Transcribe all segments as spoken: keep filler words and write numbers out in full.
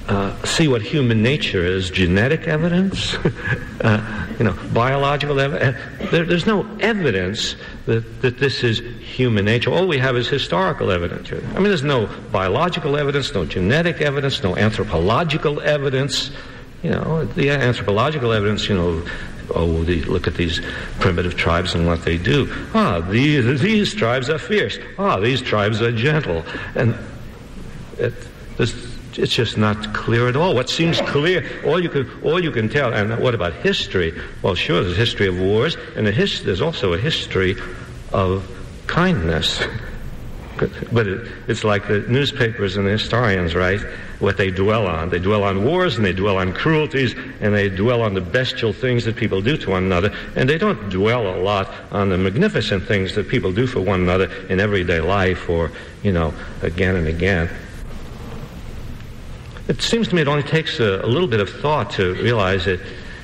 uh, see what human nature is, genetic evidence, uh, you know, biological evidence. There, there's no evidence that, that this is human nature. All we have is historical evidence. I mean, there's no biological evidence, no genetic evidence, no anthropological evidence. You know, the anthropological evidence, you know, oh, the, look at these primitive tribes and what they do. Ah, these, these tribes are fierce. Ah, these tribes are gentle. And it, this, it's just not clear at all. What seems clear, all you can, all you can tell, and what about history? Well, sure, there's a history of wars, and a his, there's also a history of kindness. But it, it's like the newspapers and the historians, right? What they dwell on. They dwell on wars, and they dwell on cruelties, and they dwell on the bestial things that people do to one another, and they don't dwell a lot on the magnificent things that people do for one another in everyday life or, you know, again and again. It seems to me it only takes a, a little bit of thought to realize that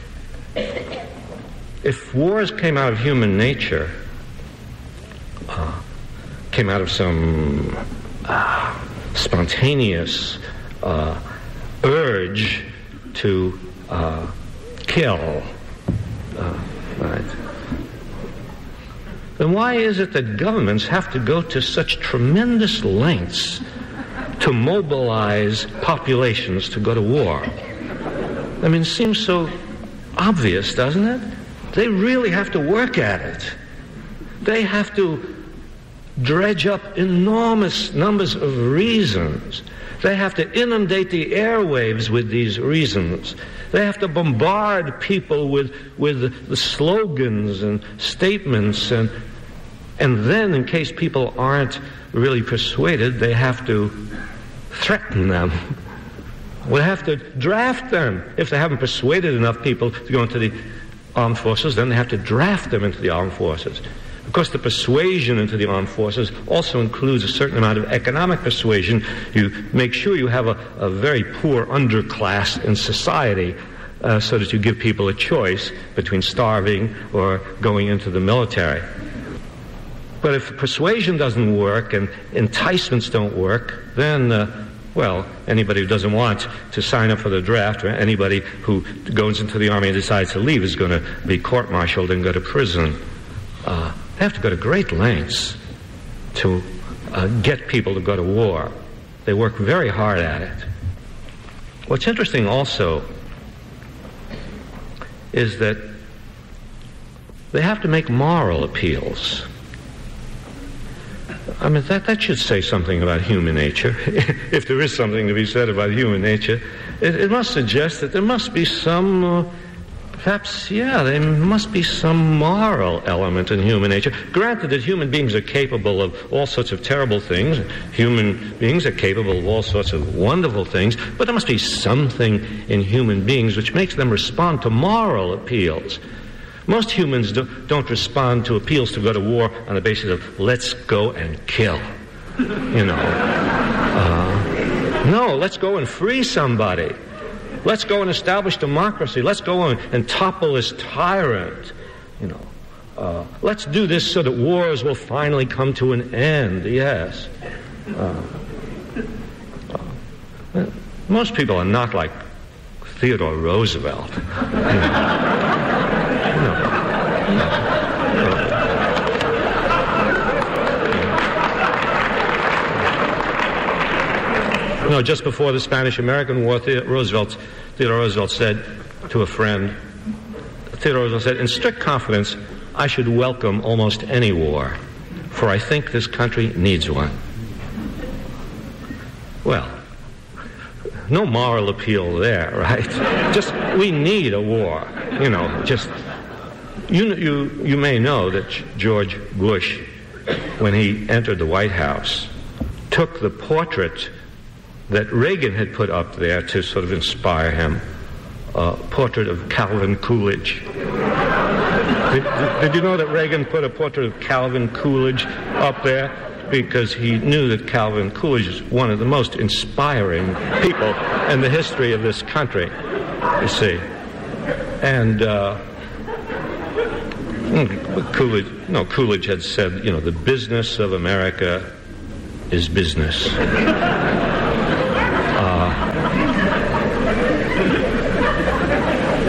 if wars came out of human nature, uh, came out of some uh, spontaneous uh, urge to uh, kill, uh, right? Then why is it that governments have to go to such tremendous lengths to mobilize populations to go to war? I mean, it seems so obvious, doesn't it? They really have to work at it. They have to dredge up enormous numbers of reasons. They have to inundate the airwaves with these reasons. They have to bombard people with, with the slogans and statements, and, and then, in case people aren't really persuaded, they have to threaten them. We'll have to draft them. If they haven't persuaded enough people to go into the armed forces, then they have to draft them into the armed forces. Of course, the persuasion into the armed forces also includes a certain amount of economic persuasion. You make sure you have a, a very poor underclass in society uh, so that you give people a choice between starving or going into the military. But if persuasion doesn't work and enticements don't work, then, uh, well, anybody who doesn't want to sign up for the draft, or anybody who goes into the army and decides to leave, is going to be court-martialed and go to prison. Uh, they have to go to great lengths to uh, get people to go to war. They work very hard at it. What's interesting also is that they have to make moral appeals. I mean, that, that should say something about human nature. If there is something to be said about human nature, it, it must suggest that there must be some, uh, perhaps, yeah, there must be some moral element in human nature. Granted that human beings are capable of all sorts of terrible things. Human beings are capable of all sorts of wonderful things, but there must be something in human beings which makes them respond to moral appeals. Most humans do, don't respond to appeals to go to war on the basis of, let's go and kill. You know. Uh, no, let's go and free somebody. Let's go and establish democracy. Let's go and, and topple this tyrant. You know. Uh, let's do this so that wars will finally come to an end. Yes. Uh, uh, most people are not like Theodore Roosevelt. You know. No. No. No, just before the Spanish-American War, Theodore Roosevelt, Theodore Roosevelt said to a friend, Theodore Roosevelt said, in strict confidence, I should welcome almost any war, for I think this country needs one. Well, no moral appeal there, right? Just, we need a war, you know, just... You, you, you may know that George Bush, when he entered the White House, took the portrait that Reagan had put up there to sort of inspire him, a portrait of Calvin Coolidge. Did, did, did you know that Reagan put a portrait of Calvin Coolidge up there? Because he knew that Calvin Coolidge is one of the most inspiring people in the history of this country, you see. And... Uh, Coolidge, no, Coolidge had said, you know, the business of America is business. Uh,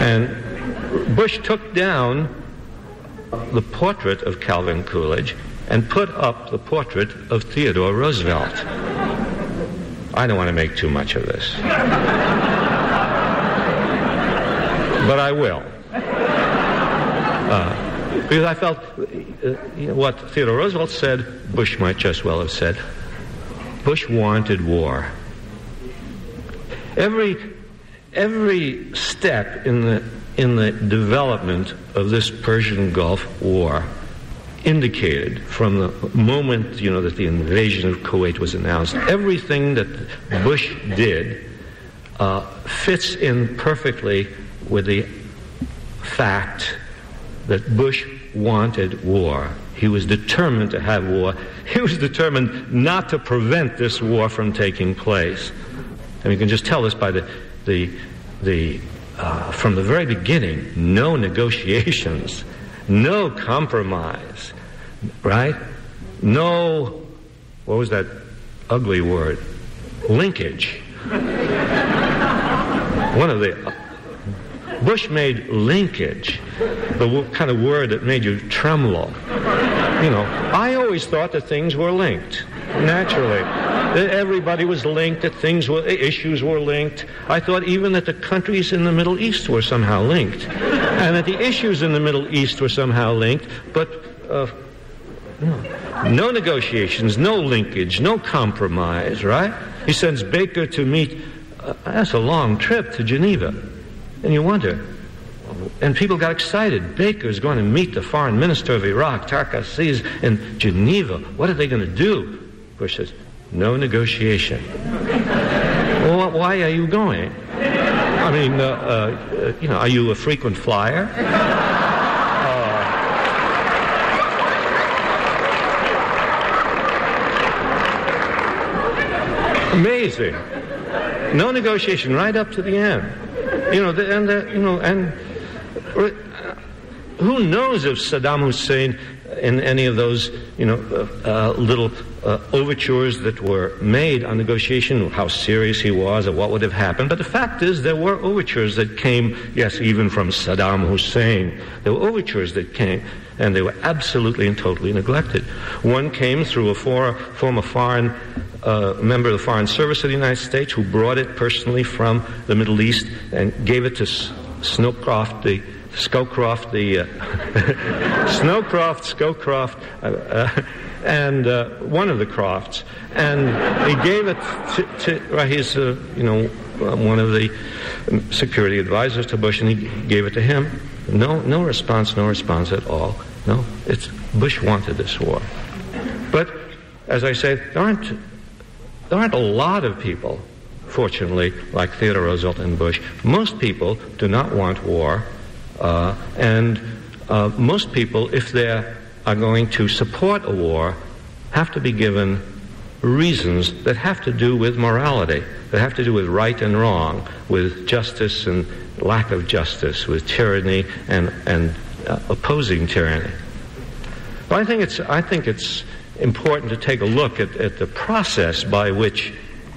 And Bush took down the portrait of Calvin Coolidge and put up the portrait of Theodore Roosevelt. I don't want to make too much of this, but I will. Uh, because I felt uh, you know, what Theodore Roosevelt said, Bush might just well have said. Bush wanted war. Every, every step in the, in the development of this Persian Gulf War indicated from the moment, you know, that the invasion of Kuwait was announced, everything that Bush did uh, fits in perfectly with the fact that Bush wanted war. He was determined to have war. He was determined not to prevent this war from taking place. And you can just tell this by the, the, the uh, from the very beginning, no negotiations, no compromise, right? No, what was that ugly word? Linkage. One of the, Bush made linkage the w- kind of word that made you tremble. You know, I always thought that things were linked, naturally. That everybody was linked, that things were, issues were linked. I thought even that the countries in the Middle East were somehow linked, and that the issues in the Middle East were somehow linked, but uh, no. no negotiations, no linkage, no compromise, right? He sends Baker to meet, uh, that's a long trip to Geneva. And you wonder, and people got excited. Baker's going to meet the foreign minister of Iraq, Tarek Aziz, in Geneva. What are they going to do? Bush says, no negotiation. Well, why are you going? I mean, uh, uh, you know, are you a frequent flyer? Uh, amazing. No negotiation, right up to the end. You know, the, and the, you know, and uh, who knows if Saddam Hussein, in any of those, you know, uh, uh, little uh, overtures that were made on negotiation, how serious he was, or what would have happened. But the fact is, there were overtures that came, yes, even from Saddam Hussein. There were overtures that came, and they were absolutely and totally neglected. One came through a for, former foreign uh, member of the Foreign Service of the United States who brought it personally from the Middle East and gave it to S- Snowcroft, the Scowcroft, the uh, Snowcroft, Scowcroft, uh, uh, and uh, one of the Crofts, and he gave it to, to uh, he's uh, you know one of the security advisors to Bush, and he gave it to him. No, no response, no response at all. No, it's Bush wanted this war, but as I say, there aren't there aren't a lot of people, fortunately, like Theodore Roosevelt and Bush. Most people do not want war. Uh, and uh, most people, if they are going to support a war, have to be given reasons that have to do with morality, that have to do with right and wrong, with justice and lack of justice, with tyranny and, and uh, opposing tyranny. But I think it's, I think it's important to take a look at, at the process by which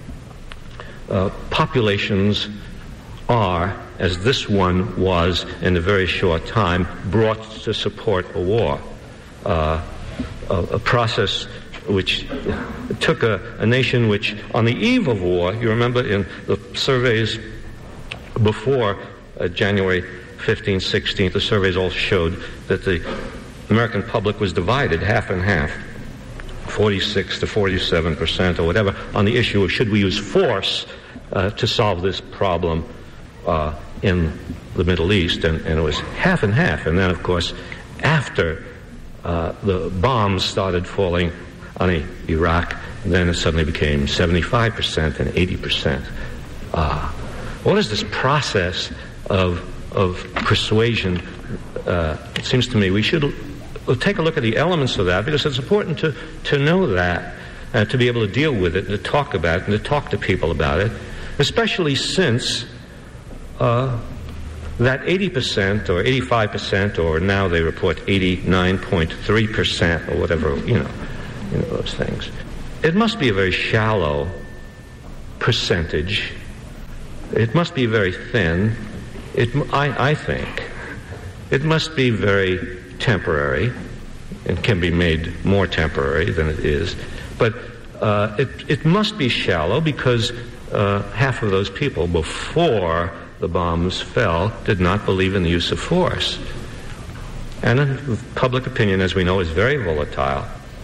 uh, populations are, as this one was in a very short time, brought to support a war. Uh, a, a process which took a, a nation which, on the eve of war, you remember in the surveys before uh, January fifteenth, sixteenth, the surveys all showed that the American public was divided half and half, forty-six to forty-seven percent or whatever, on the issue of should we use force uh, to solve this problem Uh, in the Middle East, and, and it was half and half. And then, of course, after uh, the bombs started falling on Iraq, then it suddenly became seventy-five percent and eighty percent. Uh, what is this process of of persuasion? Uh, it seems to me we should take a look at the elements of that, because it's important to, to know that, uh, to be able to deal with it, and to talk about it, and to talk to people about it, especially since Uh, that eighty percent or eighty-five percent, or now they report eighty-nine point three percent or whatever, you know, you know, those things. It must be a very shallow percentage. It must be very thin it, I, I think, it must be very temporary, and can be made more temporary than it is, but uh, it, it must be shallow because uh, half of those people before the bombs fell did not believe in the use of force. And uh, public opinion, as we know, is very volatile.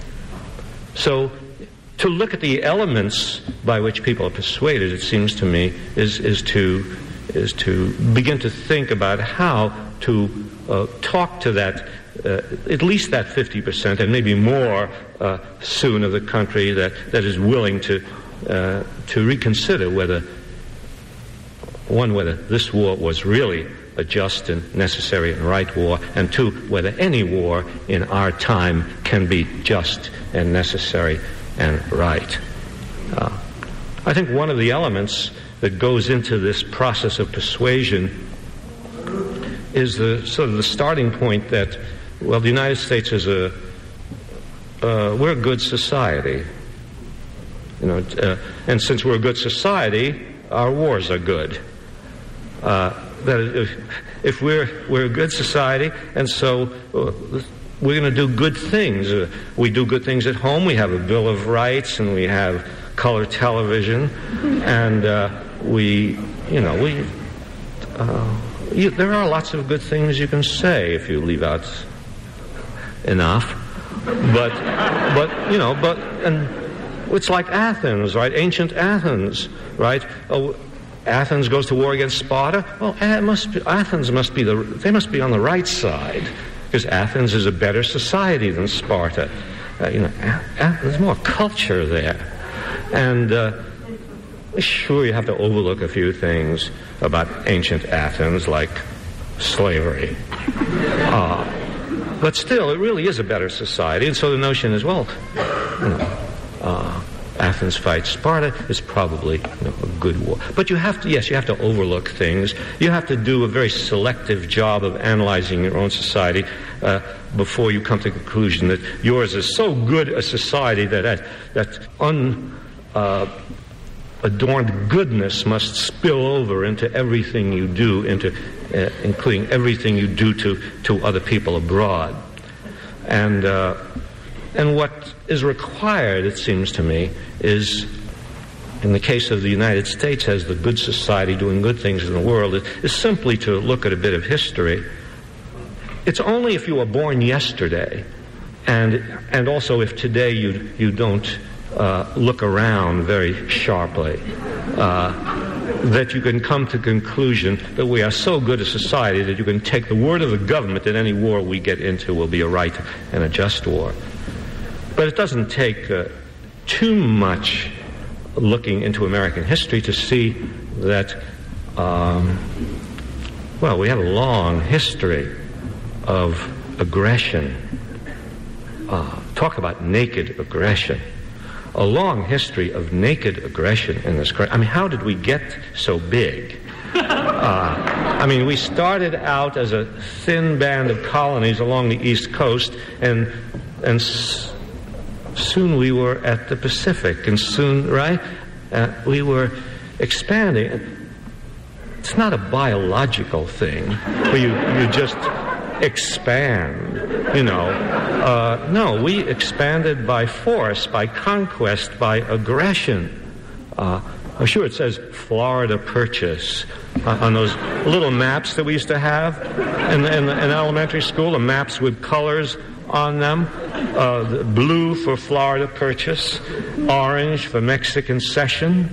So to look at the elements by which people are persuaded, it seems to me, is, is, to, is to begin to think about how to uh, talk to that Uh, at least that fifty percent, and maybe more uh, soon, of the country that, that is willing to uh, to reconsider whether, one, whether this war was really a just and necessary and right war, and two, whether any war in our time can be just and necessary and right. Uh, I think one of the elements that goes into this process of persuasion is the sort of the starting point that, well, the United States is a, uh, we're a good society. You know, uh, and since we're a good society, our wars are good. Uh, that if, if we're, we're a good society, and so uh, we're going to do good things. Uh, we do good things at home. We have a Bill of Rights, and we have color television, and uh, we, you know, we, uh, you, there are lots of good things you can say if you leave out enough, but, but, you know, but, and it's like Athens, right? Ancient Athens, right? Oh, Athens goes to war against Sparta. Well, it must be, Athens must be the, they must be on the right side, because Athens is a better society than Sparta. Uh, you know, Athens, there's more culture there. And, uh, sure, you have to overlook a few things about ancient Athens, like slavery. Uh, But still, it really is a better society. And so the notion is, well, you know, uh, Athens fights Sparta is probably, you know, a good war. But you have to, yes, you have to overlook things. You have to do a very selective job of analyzing your own society uh, before you come to the conclusion that yours is so good a society that that, that un, uh, adorned goodness must spill over into everything you do, into uh, including everything you do to, to other people abroad. And uh, and what is required, it seems to me, is, in the case of the United States as the good society doing good things in the world, is, is simply to look at a bit of history. It's only if you were born yesterday, and and also if today you you don't Uh, look around very sharply, uh, that you can come to the conclusion that we are so good a society that you can take the word of the government that any war we get into will be a right and a just war. But it doesn't take uh, too much looking into American history to see that, um, well, we have a long history of aggression. Uh, talk about naked aggression. A long history of naked aggression in this country. I mean, how did we get so big? Uh, I mean, we started out as a thin band of colonies along the East Coast, and and s- soon we were at the Pacific, and soon, right, uh, we were expanding. It's not a biological thing where you, you just expand, you know. Uh, no, we expanded by force, by conquest, by aggression. Uh, I'm sure it says Florida Purchase uh, on those little maps that we used to have in, in, in elementary school, the maps with colors on them. Uh, the blue for Florida Purchase, orange for Mexican Cession.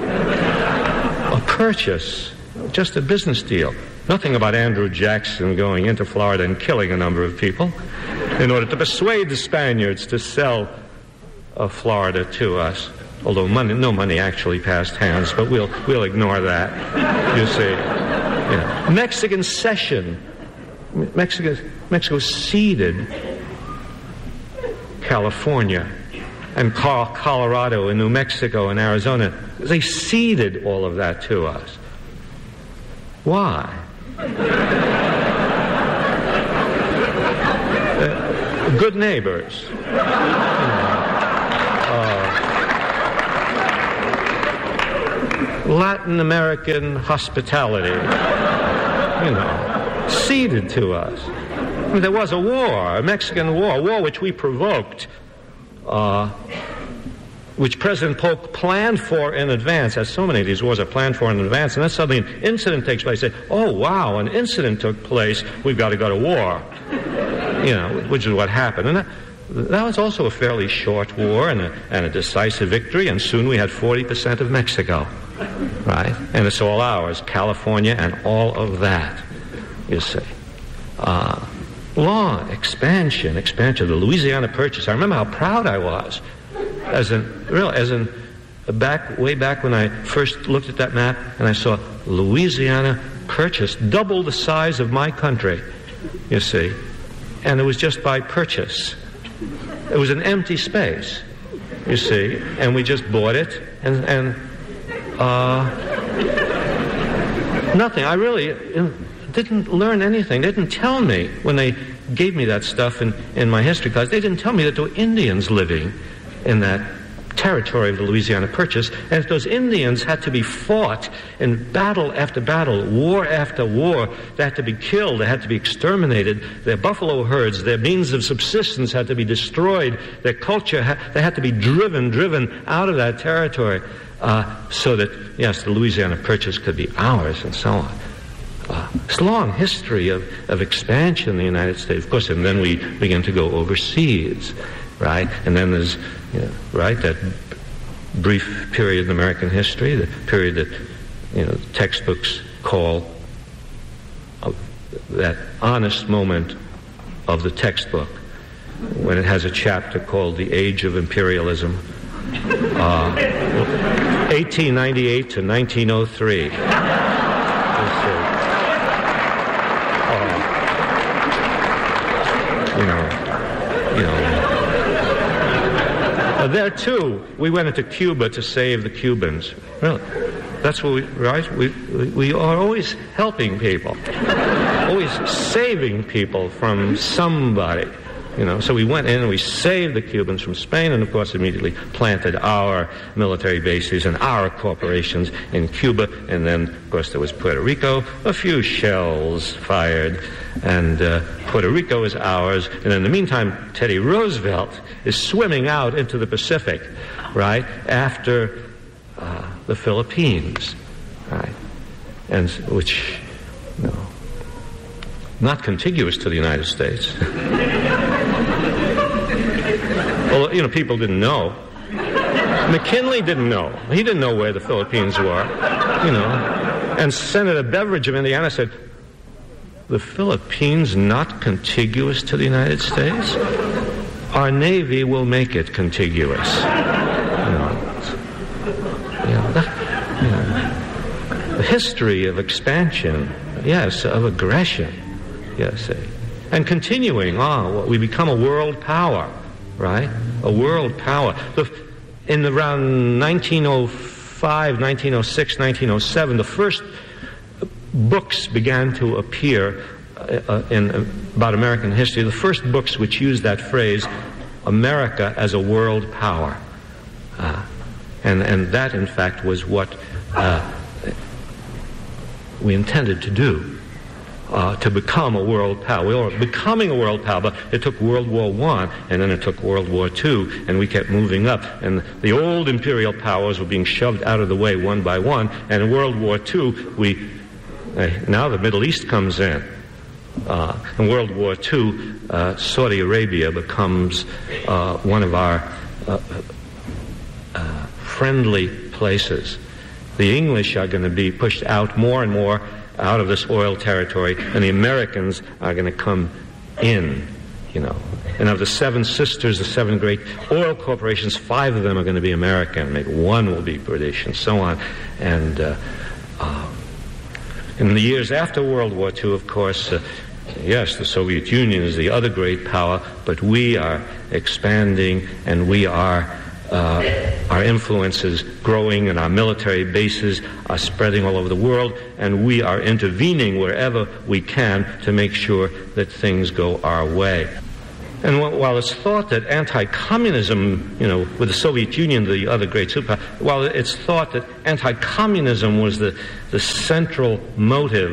A purchase, just a business deal. Nothing about Andrew Jackson going into Florida and killing a number of people in order to persuade the Spaniards to sell uh, Florida to us. Although money, no money actually passed hands, but we'll we'll ignore that. You see, yeah. Mexican Cession. Mexico Mexico ceded California and Colorado and New Mexico and Arizona. They ceded all of that to us. Why? uh, good neighbors. You know, uh, Latin American hospitality. you know, ceded to us. I mean, there was a war, a Mexican war, a war which we provoked, uh, which President Polk planned for in advance, as so many of these wars are planned for in advance, and then suddenly an incident takes place. They say, oh, wow, an incident took place, we've got to go to war, you know, which is what happened. And that, that was also a fairly short war and a, and a decisive victory, and soon we had forty percent of Mexico, right? And it's all ours, California and all of that, you see. Uh, long expansion, expansion, the Louisiana Purchase. I remember how proud I was. As in, real, as in, back, way back when I first looked at that map and I saw Louisiana Purchase, double the size of my country, you see. And it was just by purchase. It was an empty space, you see, and we just bought it, and, and uh, nothing. I really didn't learn anything. They didn't tell me when they gave me that stuff in, in my history class. They didn't tell me that there were Indians living in that territory of the Louisiana Purchase, and if those Indians had to be fought in battle after battle, war after war, they had to be killed, they had to be exterminated, their buffalo herds, their means of subsistence had to be destroyed, their culture, ha- they had to be driven, driven out of that territory, uh, so that, yes, the Louisiana Purchase could be ours, and so on. Uh, it's a long history of, of expansion in the United States, of course, and then we begin to go overseas, right? And then there's, you know, right, that brief period in American history, the period that, you know, textbooks call uh, that honest moment of the textbook, when it has a chapter called The Age of Imperialism, uh, eighteen ninety-eight to nineteen oh three. You know, you know. Uh, there too, we went into Cuba to save the Cubans. Really, that's what we, right? We we are always helping people, always saving people from somebody. You know, so we went in and we saved the Cubans from Spain, and of course immediately planted our military bases and our corporations in Cuba, and then of course there was Puerto Rico, a few shells fired, and uh, Puerto Rico is ours, and in the meantime Teddy Roosevelt is swimming out into the Pacific, right, after uh, the Philippines, right, and which, you know, not contiguous to the United States. Well, you know, people didn't know. McKinley didn't know. He didn't know where the Philippines were, you know. And Senator Beveridge of Indiana said, the Philippines not contiguous to the United States? Our Navy will make it contiguous. You know, you know, that, you know, the history of expansion, yes, of aggression, yes, and continuing on, we become a world power. Right? A world power. In around nineteen oh five, nineteen oh six, nineteen oh seven, the first books began to appear uh, in uh, about American history. The first books which used that phrase, America as a world power. Uh, and, and that, in fact, was what uh, we intended to do. Uh, to become a world power. We were becoming a world power, but it took World War One, and then it took World War Two, and we kept moving up. And the old imperial powers were being shoved out of the way one by one. And in World War Two, we uh, now the Middle East comes in. Uh, in World War Two, uh, Saudi Arabia becomes uh, one of our uh, uh, friendly places. The English are going to be pushed out more and more out of this oil territory, and the Americans are going to come in, you know. And of the seven sisters, the seven great oil corporations, five of them are going to be American, maybe one will be British, and so on. And uh, uh, in the years after World War Two, of course, uh, yes, the Soviet Union is the other great power, but we are expanding, and we are Uh, our influence is growing, and our military bases are spreading all over the world, and we are intervening wherever we can to make sure that things go our way. And while it's thought that anti-communism, you know, with the Soviet Union, the other great superpower, while it's thought that anti-communism was the, the central motive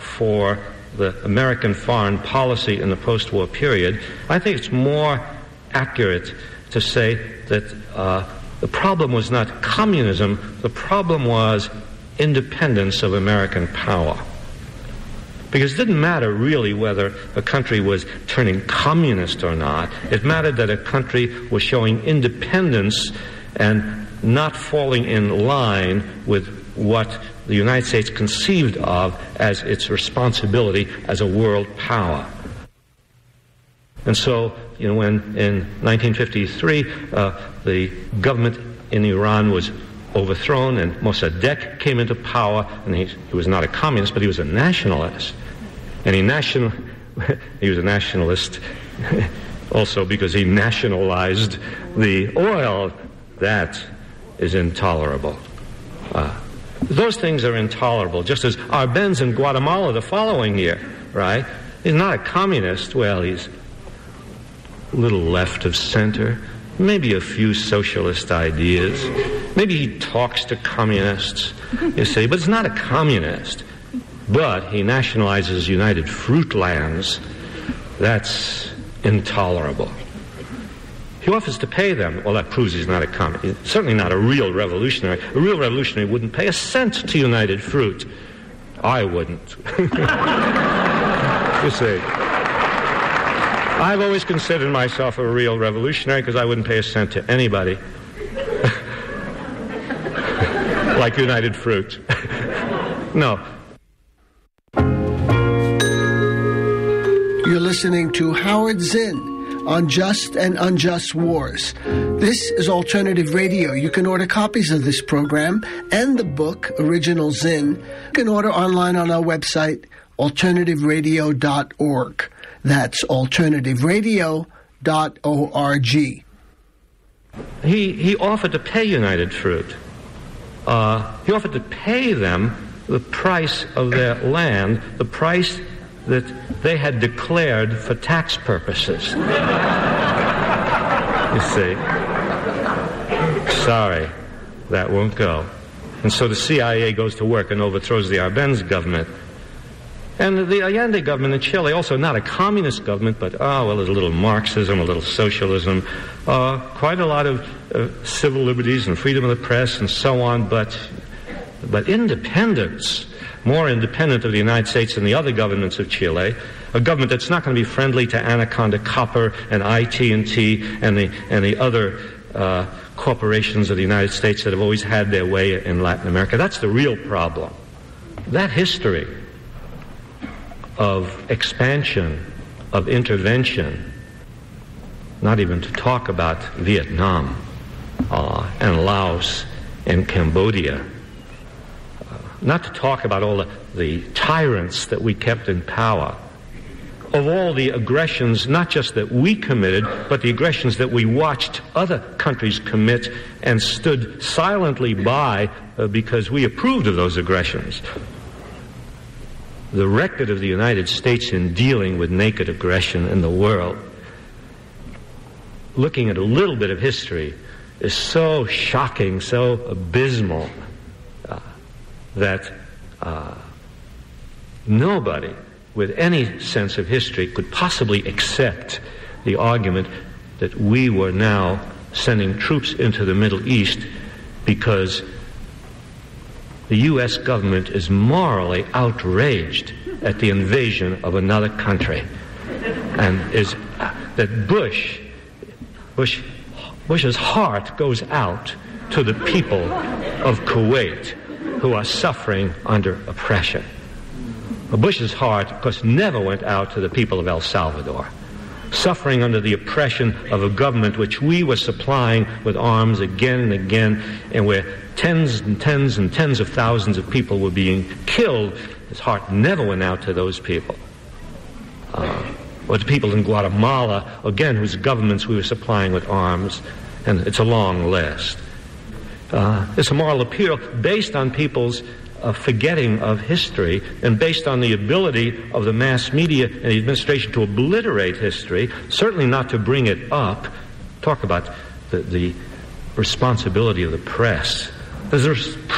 for the American foreign policy in the post-war period, I think it's more accurate to say that uh, the problem was not communism, the problem was independence of American power. Because it didn't matter really whether a country was turning communist or not. It mattered that a country was showing independence and not falling in line with what the United States conceived of as its responsibility as a world power. And so, you know, when in nineteen fifty-three uh, the government in Iran was overthrown and Mossadegh came into power, and he, he was not a communist, but he was a nationalist. And he national he was a nationalist also because he nationalized the oil. That is intolerable. Uh, those things are intolerable, just as Arbenz in Guatemala the following year, right? He's not a communist. Well, he's a little left of center, maybe a few socialist ideas. Maybe he talks to communists, you see, but he's not a communist. But he nationalizes United Fruitlands. That's intolerable. He offers to pay them. Well, that proves he's not a communist. Certainly not a real revolutionary. A real revolutionary wouldn't pay a cent to United Fruit. I wouldn't. You see. I've always considered myself a real revolutionary because I wouldn't pay a cent to anybody. Like United Fruit. No. You're listening to Howard Zinn on Just and Unjust Wars. This is Alternative Radio. You can order copies of this program and the book, Original Zinn. You can order online on our website, alternative radio dot org. That's alternative radio dot org. He, he offered to pay United Fruit. Uh, he offered to pay them the price of their land, the price that they had declared for tax purposes. You see. Sorry, that won't go. And so the C I A goes to work and overthrows the Arbenz government. And the Allende government in Chile, also not a communist government, but, oh, well, there's a little Marxism, a little socialism, uh, quite a lot of uh, civil liberties and freedom of the press and so on, but, but independence, more independent of the United States than the other governments of Chile, a government that's not going to be friendly to Anaconda Copper and I T and T and the, and the other uh, corporations of the United States that have always had their way in Latin America. That's the real problem. That history of expansion, of intervention, not even to talk about Vietnam uh, and Laos and Cambodia, uh, not to talk about all the, the tyrants that we kept in power, of all the aggressions, not just that we committed, but the aggressions that we watched other countries commit and stood silently by uh, because we approved of those aggressions. The record of the United States in dealing with naked aggression in the world, looking at a little bit of history, is so shocking, so abysmal, uh, that uh, nobody with any sense of history could possibly accept the argument that we were now sending troops into the Middle East because the U S government is morally outraged at the invasion of another country, and is uh, that Bush, Bush, Bush's heart goes out to the people of Kuwait who are suffering under oppression. Bush's heart, of course, never went out to the people of El Salvador, suffering under the oppression of a government which we were supplying with arms again and again, and where tens and tens and tens of thousands of people were being killed. His heart never went out to those people. Uh, or to people in Guatemala, again, whose governments we were supplying with arms, and it's a long list. Uh, it's a moral appeal based on people's uh, forgetting of history, and based on the ability of the mass media and the administration to obliterate history, certainly not to bring it up. Talk about the, the responsibility of the press. There's a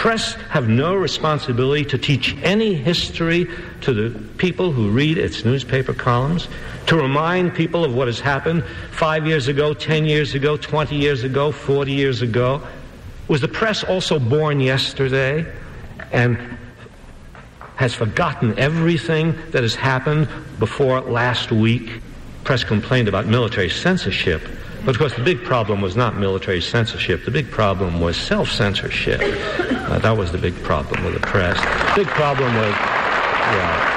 press have no responsibility to teach any history to the people who read its newspaper columns, to remind people of what has happened five years ago, ten years ago, twenty years ago, forty years ago? Was the press also born yesterday and has forgotten everything that has happened before last week? Press complained about military censorship, but of course the big problem was not military censorship. The big problem was self-censorship. Uh, that was the big problem with the press. The big problem was, yeah.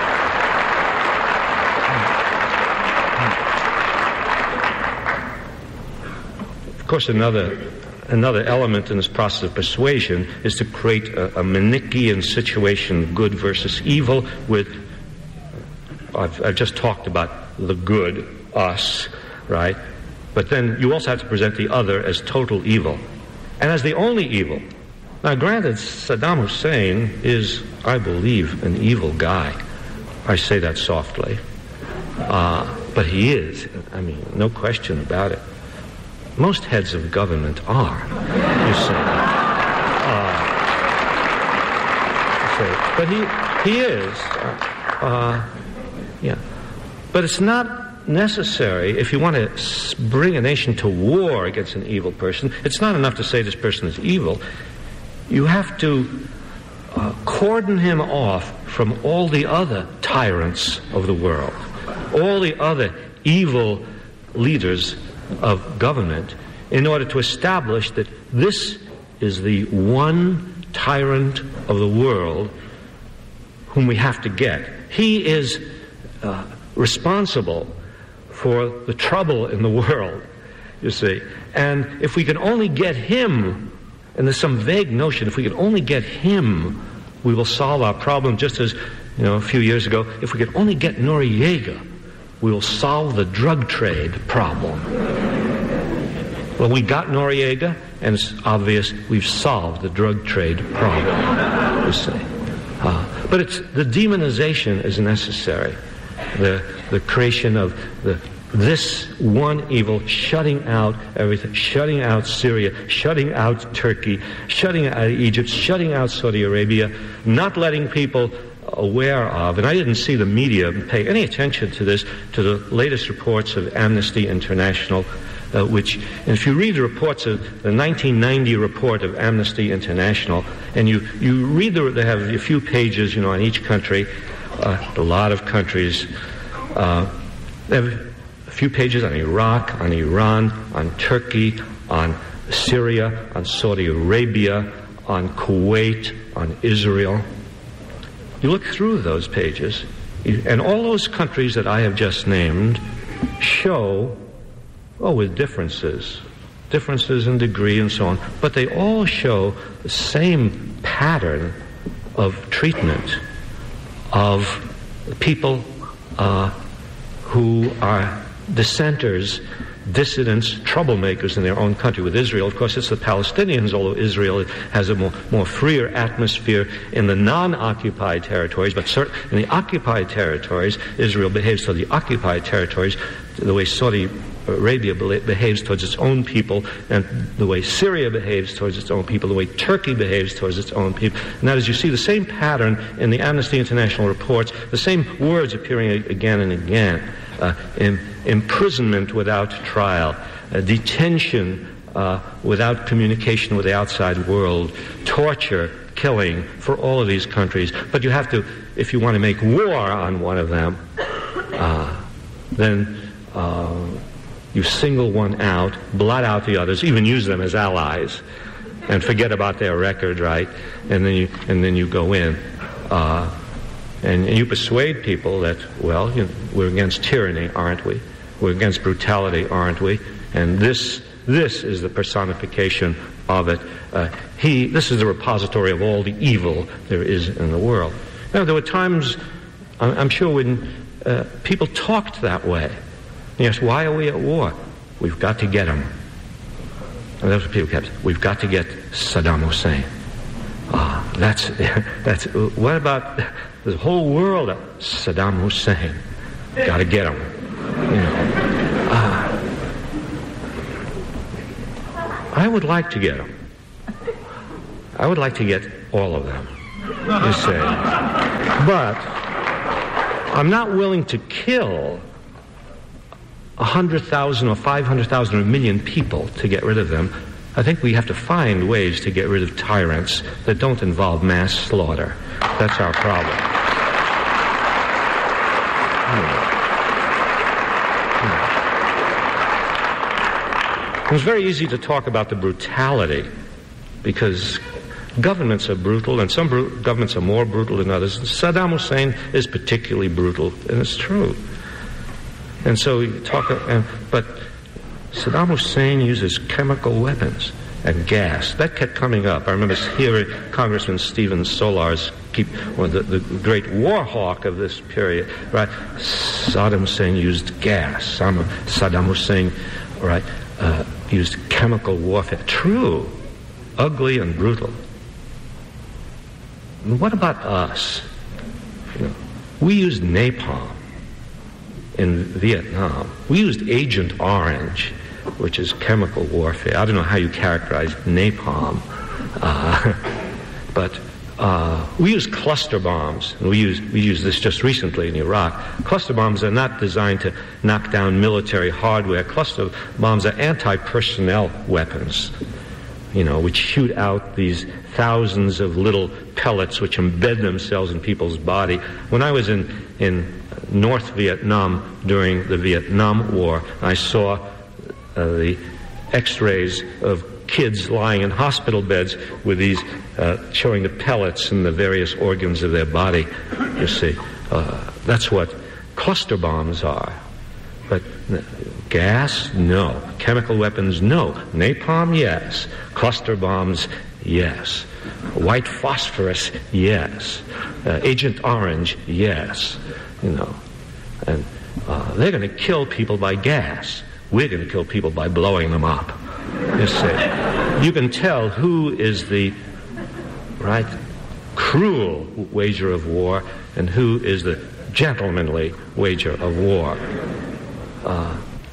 Of course, another another element in this process of persuasion is to create a, a Manichaean situation, good versus evil, with, I've, I've just talked about the good, us, right? But then you also have to present the other as total evil, and as the only evil. Now, granted, Saddam Hussein is, I believe, an evil guy. I say that softly. Uh, but he is. I mean, no question about it. Most heads of government are, you see. Uh, so, but he, he is. Uh, uh, yeah. But it's not necessary, if you want to bring a nation to war against an evil person, it's not enough to say this person is evil. You have to uh, cordon him off from all the other tyrants of the world, all the other evil leaders of government, in order to establish that this is the one tyrant of the world whom we have to get. He is uh, responsible for the trouble in the world, you see. And if we can only get him, and there's some vague notion, if we can only get him, we will solve our problem, just as, you know, a few years ago, if we could only get Noriega, we will solve the drug trade problem. Well, we got Noriega, and it's obvious we've solved the drug trade problem, you see. Uh, but it's, the demonization is necessary. The, the creation of the, this one evil, shutting out everything, shutting out Syria, shutting out Turkey, shutting out Egypt, shutting out Saudi Arabia, not letting people aware of, and I didn't see the media pay any attention to this, to the latest reports of Amnesty International, uh, which, and if you read the reports of the nineteen ninety report of Amnesty International, and you, you read the, they have a few pages, you know, on each country, uh, a lot of countries, uh, they have a few pages on Iraq, on Iran, on Turkey, on Syria, on Saudi Arabia, on Kuwait, on Israel. You look through those pages, and all those countries that I have just named show, oh, with differences, differences in degree and so on, but they all show the same pattern of treatment of people uh, who are dissenters, dissidents, troublemakers in their own country. With Israel, of course, it's the Palestinians, although Israel has a more, more freer atmosphere in the non-occupied territories, but cert- in the occupied territories, Israel behaves to the occupied territories the way Saudi Arabia behaves towards its own people, and the way Syria behaves towards its own people, the way Turkey behaves towards its own people. And that is, you see the same pattern in the Amnesty International reports, the same words appearing again and again. Uh, in, imprisonment without trial, uh, detention uh, without communication with the outside world, torture, killing for all of these countries. But you have to, if you want to make war on one of them, uh, then uh, you single one out, blot out the others, even use them as allies, and forget about their record, right? And then you and then you go in. Uh, And, and you persuade people that, well, you know, we're against tyranny, aren't we? We're against brutality, aren't we? And this this is the personification of it. Uh, he, this is the repository of all the evil there is in the world. Now, there were times, I'm sure, when uh, people talked that way. Yes, why are we at war? We've got to get him. And that's what people kept. We've got to get Saddam Hussein. Ah, that's that's. What about the whole world of Saddam Hussein? Got to get him. You know. Uh, I would like to get him. I would like to get all of them, you say. But I'm not willing to kill one hundred thousand or five hundred thousand or a million people to get rid of them. I think we have to find ways to get rid of tyrants that don't involve mass slaughter. That's our problem. Hmm. Hmm. It's very easy to talk about the brutality because governments are brutal, and some bru- governments are more brutal than others. Saddam Hussein is particularly brutal, and it's true. And so you talk, uh, but Saddam Hussein uses chemical weapons and gas. That kept coming up. I remember hearing Congressman Stephen Solar's, keep, well, the, the great war hawk of this period, right? Saddam Hussein used gas. Saddam Hussein, right, uh, used chemical warfare. True, ugly and brutal. And what about us? You know, we used napalm in Vietnam. We used Agent Orange, which is chemical warfare. I don't know how you characterize napalm, uh, but uh, we use cluster bombs. And we use we used this just recently in Iraq. Cluster bombs are not designed to knock down military hardware. Cluster bombs are anti-personnel weapons, you know, which shoot out these thousands of little pellets which embed themselves in people's body. When I was in in North Vietnam during the Vietnam War, I saw uh, the x-rays of kids lying in hospital beds with these, uh, showing the pellets in the various organs of their body. You see, uh, that's what cluster bombs are. But uh, gas, no. Chemical weapons, no. Napalm, yes. Cluster bombs, yes. White phosphorus, yes. Uh, Agent Orange, yes. You know, and uh, they're going to kill people by gas. We're going to kill people by blowing them up. You see, you can tell who is the, right, cruel wager of war and who is the gentlemanly wager of war. Uh,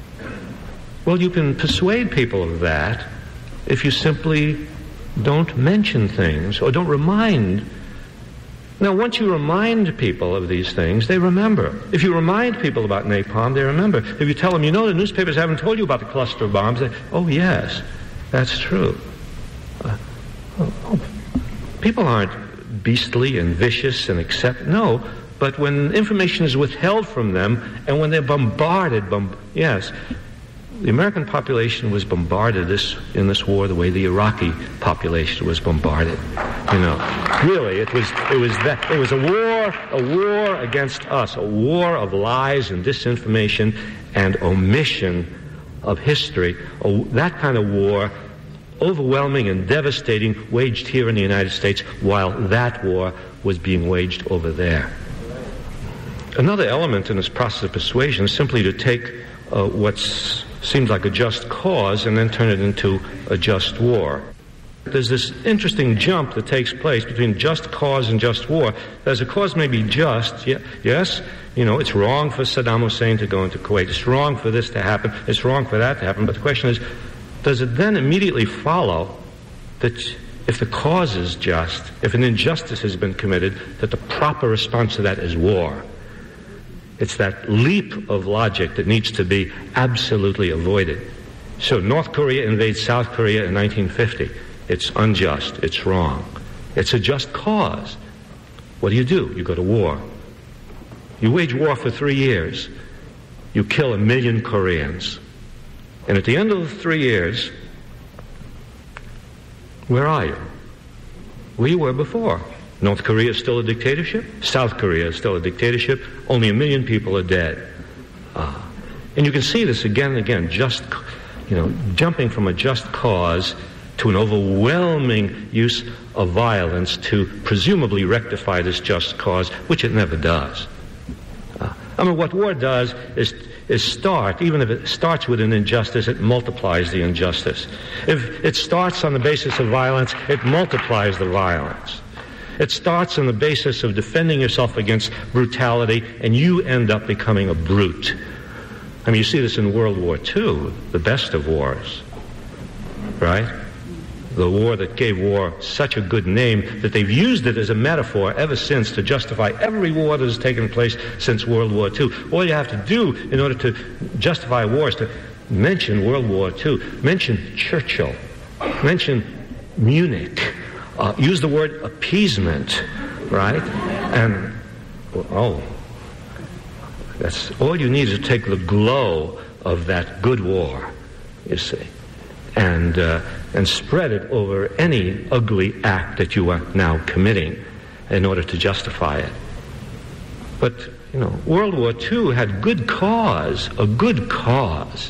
well, you can persuade people of that if you simply don't mention things or don't remind. Now, once you remind people of these things, they remember. If you remind people about napalm, they remember. If you tell them, you know, the newspapers haven't told you about the cluster bombs, they, oh, yes, that's true. Uh, oh, oh, people aren't beastly and vicious and accept, no, but when information is withheld from them and when they're bombarded, bomb, yes, the American population was bombarded this, in this war the way the Iraqi population was bombarded. You know, really, it was it was that it was a war, a war against us, a war of lies and disinformation and omission of history. A, that kind of war, overwhelming and devastating, waged here in the United States, while that war was being waged over there. Another element in this process of persuasion is simply to take uh, what's seems like a just cause and then turn it into a just war. There's this interesting jump that takes place between just cause and just war. As a cause may be just, yeah, yes, you know, it's wrong for Saddam Hussein to go into Kuwait. It's wrong for this to happen. It's wrong for that to happen. But the question is, does it then immediately follow that if the cause is just, if an injustice has been committed, that the proper response to that is war? It's that leap of logic that needs to be absolutely avoided. So North Korea invades South Korea in nineteen fifty. It's unjust. It's wrong. It's a just cause. What do you do? You go to war. You wage war for three years. You kill a million Koreans. And at the end of the three years, where are you? Where you were before. North Korea is still a dictatorship. South Korea is still a dictatorship. Only a million people are dead. Uh, and you can see this again and again, just, you know, jumping from a just cause to an overwhelming use of violence to presumably rectify this just cause, which it never does. Uh, I mean, what war does is, is start, even if it starts with an injustice, it multiplies the injustice. If it starts on the basis of violence, it multiplies the violence. It starts on the basis of defending yourself against brutality, and you end up becoming a brute. I mean, you see this in World War Two, the best of wars, right? the war that gave war such a good name that they've used it as a metaphor ever since to justify every war that has taken place since World War Two. All you have to do in order to justify a war is to mention World War Two, mention Churchill, mention Munich, uh, use the word appeasement, right? And, oh, that's all you need is to take the glow of that good war, you see, and uh, and spread it over any ugly act that you are now committing in order to justify it. But, you know, World War Two had good cause, a good cause,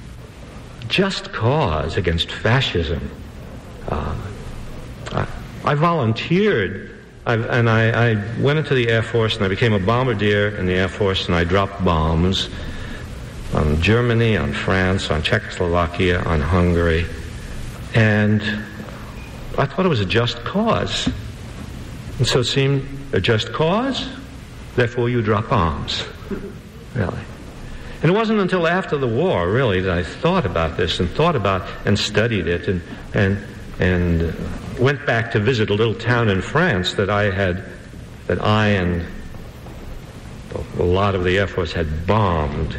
just cause against fascism. Uh, I, I volunteered. I, and I, I went into the Air Force, and I became a bombardier in the Air Force, and I dropped bombs on Germany, on France, on Czechoslovakia, on Hungary. And I thought it was a just cause. And so it seemed a just cause, therefore you drop bombs. Really. And it wasn't until after the war, really, that I thought about this and thought about and studied it and and and went back to visit a little town in France that I had, that I and a lot of the Air Force had bombed,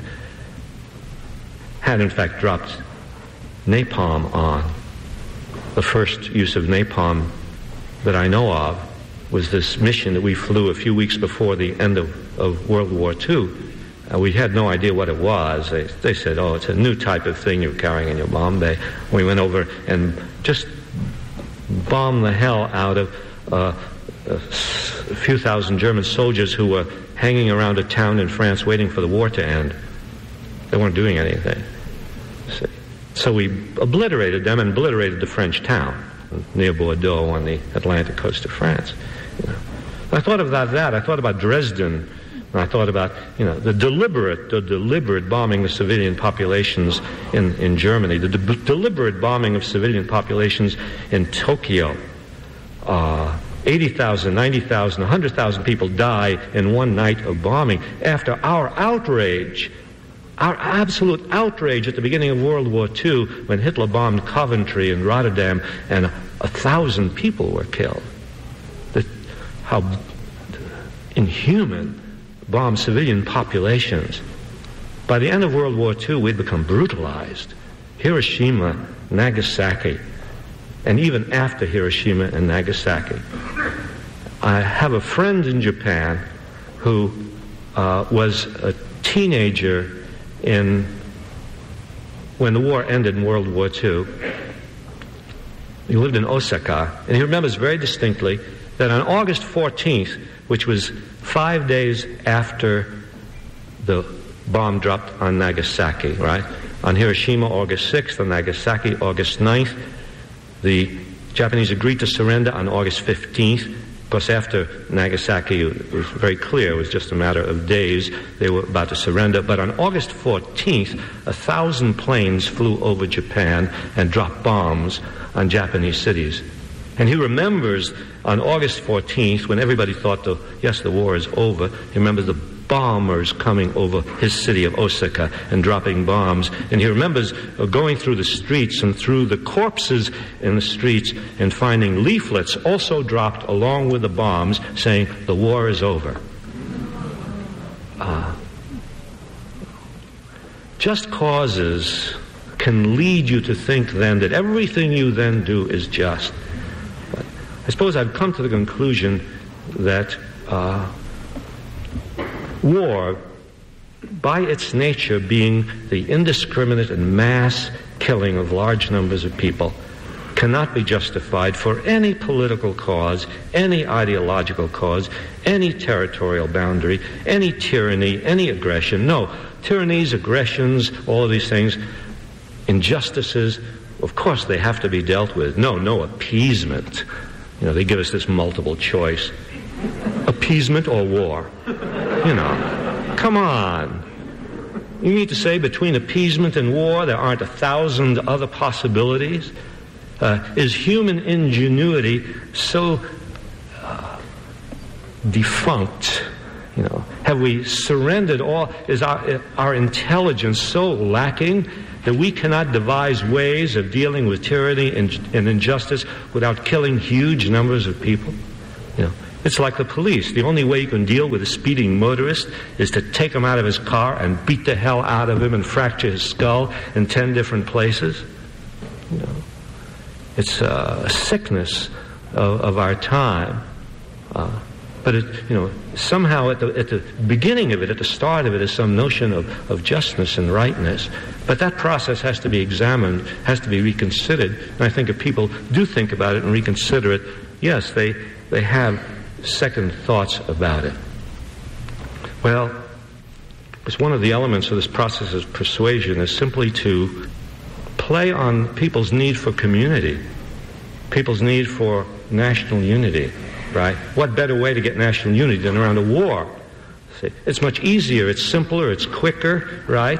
had in fact dropped napalm on. The first use of napalm that I know of was this mission that we flew a few weeks before the end of, of World War Two. Uh, we had no idea what it was. They, they said, oh, it's a new type of thing you're carrying in your bomb bay. We went over and just bombed the hell out of uh, a few thousand German soldiers who were hanging around a town in France waiting for the war to end. They weren't doing anything. See? So we obliterated them and obliterated the French town near Bordeaux on the Atlantic coast of France. You know. I thought about that. I thought about Dresden. And I thought about, you know, the deliberate, the deliberate bombing of civilian populations in, in Germany, the de- deliberate bombing of civilian populations in Tokyo. Uh, eighty thousand, ninety thousand, one hundred thousand people die in one night of bombing after our outrage, our absolute outrage at the beginning of World War Two when Hitler bombed Coventry and Rotterdam and a, a thousand people were killed. The, how inhuman bomb civilian populations. By the end of World War Two, we'd become brutalized. Hiroshima, Nagasaki, and even after Hiroshima and Nagasaki. I have a friend in Japan who uh, was a teenager in when the war ended in World War Two. He lived in Osaka, and he remembers very distinctly that on August fourteenth, which was five days after the bomb dropped on Nagasaki, right? On Hiroshima, August sixth, on Nagasaki, August ninth. The Japanese agreed to surrender on August fifteenth. Of course, after Nagasaki, it was very clear, it was just a matter of days. They were about to surrender. But on August fourteenth, a thousand planes flew over Japan and dropped bombs on Japanese cities. And he remembers on August fourteenth, when everybody thought, the, yes, the war is over, he remembers the bombers coming over his city of Osaka and dropping bombs. And he remembers uh, going through the streets and through the corpses in the streets and finding leaflets also dropped along with the bombs saying, the war is over. Uh, just causes can lead you to think then that everything you then do is just. I suppose I've come to the conclusion that uh, war, by its nature being the indiscriminate and mass killing of large numbers of people, cannot be justified for any political cause, any ideological cause, any territorial boundary, any tyranny, any aggression. No, tyrannies, aggressions, all of these things, injustices, of course they have to be dealt with. No, no appeasement. You know, they give us this multiple choice. Appeasement or war? You know, come on. You mean to say between appeasement and war there aren't a thousand other possibilities? Uh, is human ingenuity so uh, defunct You know, have we surrendered all? Is our, our intelligence so lacking that we cannot devise ways of dealing with tyranny and, and injustice without killing huge numbers of people? You know, it's like the police. The only way you can deal with a speeding motorist is to take him out of his car and beat the hell out of him and fracture his skull in ten different places. You know, it's a sickness of, of our time. Uh, But, it, you know, somehow at the, at the beginning of it, at the start of it, is some notion of, of justness and rightness. But that process has to be examined, has to be reconsidered. And I think if people do think about it and reconsider it, yes, they, they have second thoughts about it. Well, it's one of the elements of this process of persuasion is simply to play on people's need for community, people's need for national unity. Right? What better way to get national unity than around a war? See, it's much easier, it's simpler, it's quicker, right?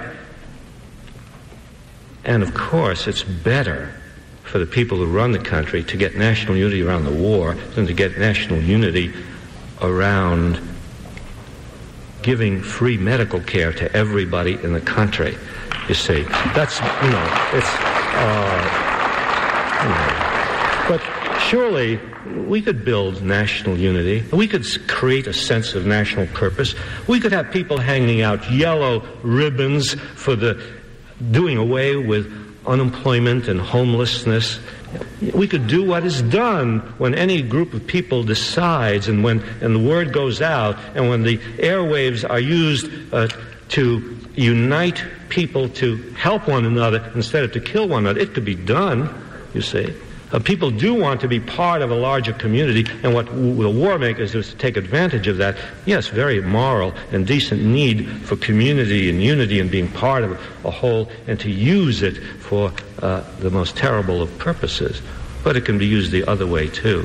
And of course, it's better for the people who run the country to get national unity around the war than to get national unity around giving free medical care to everybody in the country. You see, that's, you know, it's, uh, you know, but surely we could build national unity. We could create a sense of national purpose. We could have people hanging out yellow ribbons for the doing away with unemployment and homelessness. We could do what is done when any group of people decides, and when and the word goes out, and when the airwaves are used uh, to unite people to help one another instead of to kill one another. It could be done, you see. Uh, people do want to be part of a larger community, and what w- the war makers do is to take advantage of that. Yes, very moral and decent need for community and unity and being part of a whole, and to use it for uh, the most terrible of purposes. But it can be used the other way, too.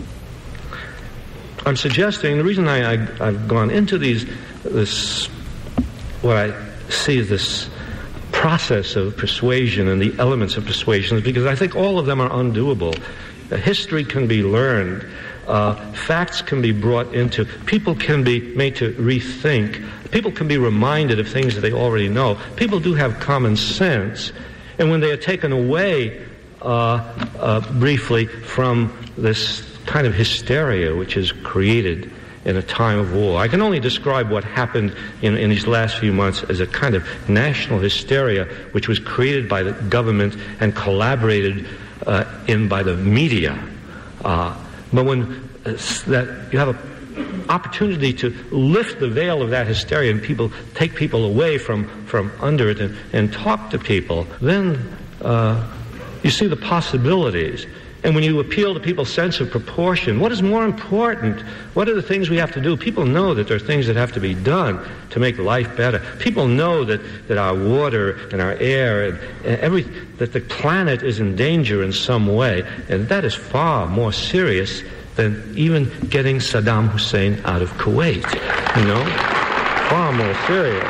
I'm suggesting, the reason I, I, I've gone into these, this, what I see as this process of persuasion and the elements of persuasion is because I think all of them are undoable. Uh, history can be learned. Uh, facts can be brought into. People can be made to rethink. People can be reminded of things that they already know. People do have common sense. And when they are taken away uh, uh, briefly from this kind of hysteria which is created in a time of war. I can only describe what happened in, in these last few months as a kind of national hysteria which was created by the government and collaborated uh, in by the media. Uh, but when uh, that you have an opportunity to lift the veil of that hysteria and people take people away from, from under it and, and talk to people, then uh, you see the possibilities. And when you appeal to people's sense of proportion, what is more important? What are the things we have to do? People know that there are things that have to be done to make life better. People know that, that our water and our air and, and every that the planet is in danger in some way, and that is far more serious than even getting Saddam Hussein out of Kuwait. You know, far more serious.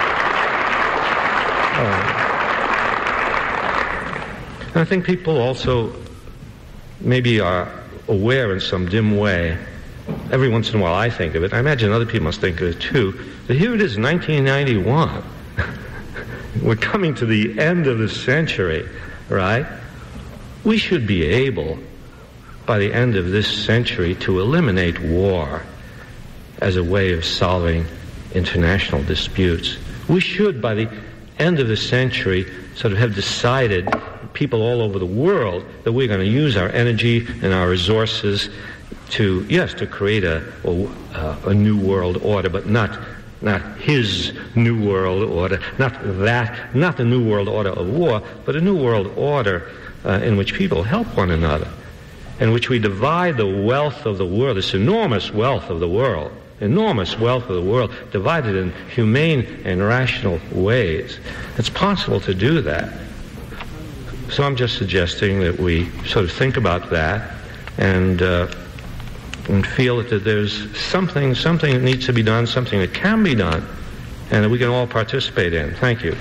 Uh, and I think people also maybe are aware in some dim way, every once in a while I think of it, I imagine other people must think of it too, that here it is, nineteen ninety-one. We're coming to the end of the century, right? We should be able, by the end of this century, to eliminate war as a way of solving international disputes. We should, by the end of the century, sort of have decided, people all over the world, that we're going to use our energy and our resources to, yes, to create a, a, a new world order, but not not his new world order, not that, not the new world order of war, but a new world order uh, in which people help one another, in which we divide the wealth of the world, this enormous wealth of the world, enormous wealth of the world, divided in humane and rational ways. It's possible to do that. So I'm just suggesting that we sort of think about that and uh, and feel that there's something, something that needs to be done, something that can be done, and that we can all participate in. Thank you.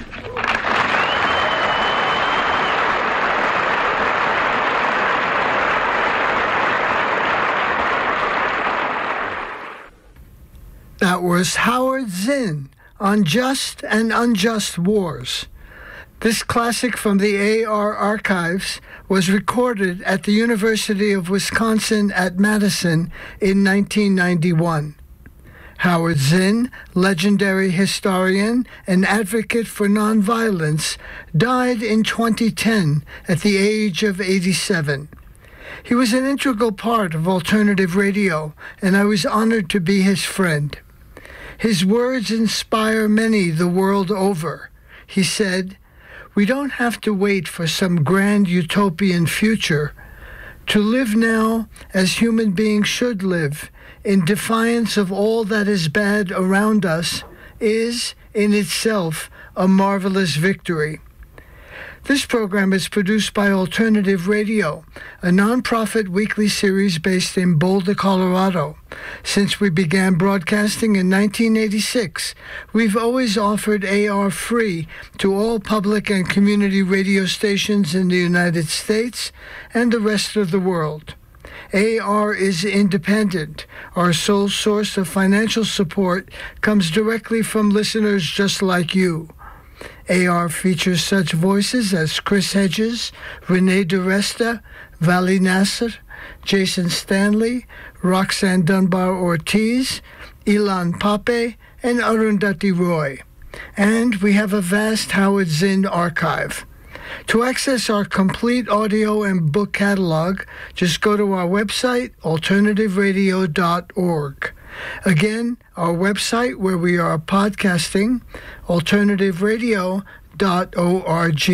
That was Howard Zinn on Just and Unjust Wars. This classic from the A R Archives was recorded at the University of Wisconsin at Madison in nineteen ninety-one. Howard Zinn, legendary historian and advocate for nonviolence, died in twenty ten at the age of eighty-seven. He was an integral part of alternative radio, and I was honored to be his friend. His words inspire many the world over. He said, "We don't have to wait for some grand utopian future. To live now as human beings should live, in defiance of all that is bad around us, is, in itself, a marvelous victory." This program is produced by Alternative Radio, a nonprofit weekly series based in Boulder, Colorado. Since we began broadcasting in nineteen eighty-six, we've always offered A R free to all public and community radio stations in the United States and the rest of the world. A R is independent. Our sole source of financial support comes directly from listeners just like you. A R features such voices as Chris Hedges, Renee DeResta, Vali Nasser, Jason Stanley, Roxanne Dunbar-Ortiz, Ilan Pape, and Arundhati Roy. And we have a vast Howard Zinn archive. To access our complete audio and book catalog, just go to our website, alternative radio dot org. Again, our website where we are podcasting, alternative radio dot org.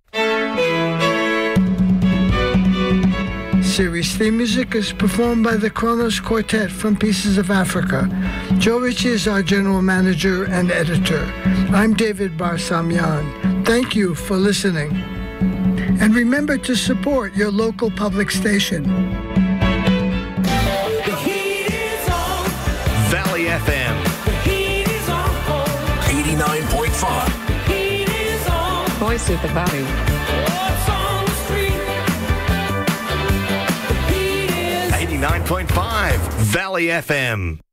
Series theme music is performed by the Kronos Quartet from Pieces of Africa. Joe Ritchie is our general manager and editor. I'm David Barsamian. Thank you for listening. And remember to support your local public station. The heat is on. Valley F M. The heat is on. eighty-nine point five. The heat is on. Voice of the Valley. What's on the street? The heat is eighty-nine point five. Valley F M.